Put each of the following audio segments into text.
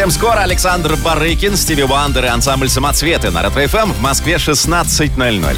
Скоро Александр Барыкин, Стиви Уандер и ансамбль «Самоцветы» на Ретро-ФМ в Москве 16:00.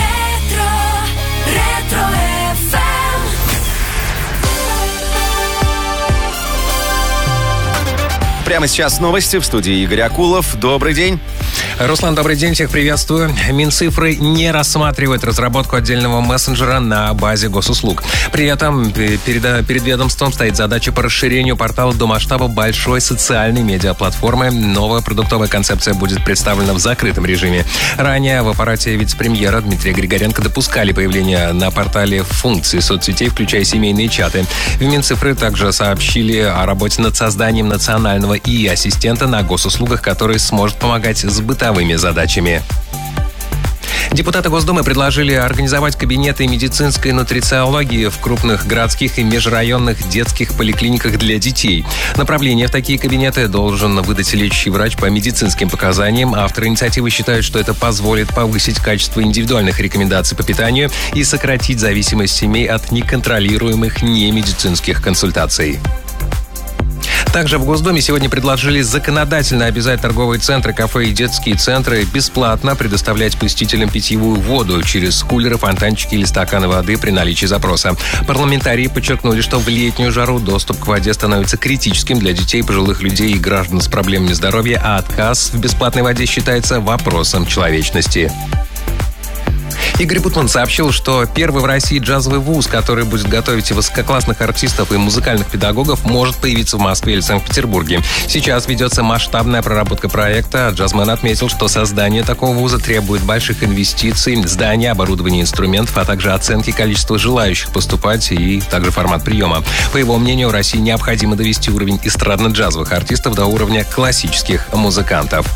Прямо сейчас новости в студии Игорь Акулов. Добрый день. Руслан, добрый день, всех приветствую. Минцифры не рассматривает разработку отдельного мессенджера на базе госуслуг. При этом перед ведомством стоит задача по расширению портала до масштаба большой социальной медиаплатформы. Новая продуктовая концепция будет представлена в закрытом режиме. Ранее в аппарате вице-премьера Дмитрия Григоренко допускали появление на портале функций соцсетей, включая семейные чаты. В Минцифры также сообщили о работе над созданием национального ИИ-ассистента на госуслугах, который сможет помогать с бытовыми задачами. Депутаты Госдумы предложили организовать кабинеты медицинской нутрициологии в крупных городских и межрайонных детских поликлиниках для детей. Направление в такие кабинеты должен выдать лечащий врач по медицинским показаниям. Авторы инициативы считают, что это позволит повысить качество индивидуальных рекомендаций по питанию и сократить зависимость семей от неконтролируемых немедицинских консультаций. Также в Госдуме сегодня предложили законодательно обязать торговые центры, кафе и детские центры бесплатно предоставлять посетителям питьевую воду через кулеры, фонтанчики или стаканы воды при наличии запроса. Парламентарии подчеркнули, что в летнюю жару доступ к воде становится критическим для детей, пожилых людей и граждан с проблемами здоровья, а отказ в бесплатной воде считается вопросом человечности. Игорь Бутман сообщил, что первый в России джазовый вуз, который будет готовить высококлассных артистов и музыкальных педагогов, может появиться в Москве или Санкт-Петербурге. Сейчас ведется масштабная проработка проекта. Джазмен отметил, что создание такого вуза требует больших инвестиций, здания, оборудования, инструментов, а также оценки количества желающих поступать и также формат приема. По его мнению, России необходимо довести уровень эстрадно-джазовых артистов до уровня классических музыкантов.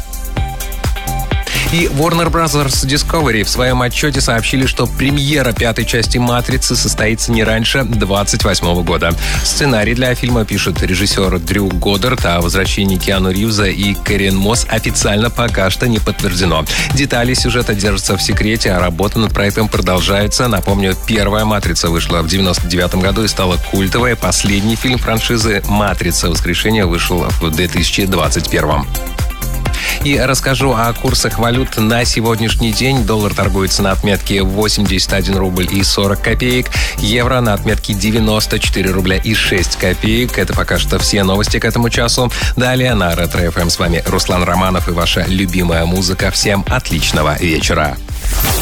И Warner Bros. Discovery в своем отчете сообщили, что премьера пятой части «Матрицы» состоится не раньше 2028 года. Сценарий для фильма пишет режиссер Дрю Годдард, а возвращение Киану Ривза и Кэрриэн Мосс официально пока что не подтверждено. Детали сюжета держатся в секрете, а работа над проектом продолжается. Напомню, первая «Матрица» вышла в 1999 году и стала культовой. Последний фильм франшизы «Матрица. Воскрешение» вышел в 2021. И расскажу о курсах валют на сегодняшний день. Доллар торгуется на отметке 81 рубль и 40 копеек. Евро на отметке 94 рубля и 6 копеек. Это пока что все новости к этому часу. Далее на Ретро-ФМ с вами Руслан Романов и ваша любимая музыка. Всем отличного вечера.